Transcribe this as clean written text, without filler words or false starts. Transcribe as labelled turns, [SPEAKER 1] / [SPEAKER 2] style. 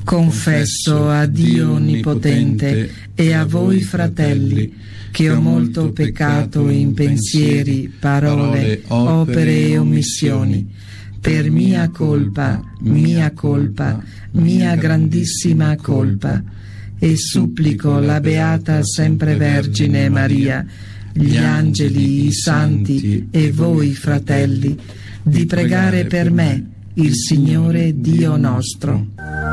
[SPEAKER 1] Confesso a Dio Onnipotente e a voi, fratelli, che ho molto peccato in pensieri, parole, opere e omissioni, per mia colpa, mia grandissima colpa, e supplico la Beata Sempre Vergine Maria, gli angeli, i santi e voi, fratelli, di pregare per me, il Signore Dio nostro.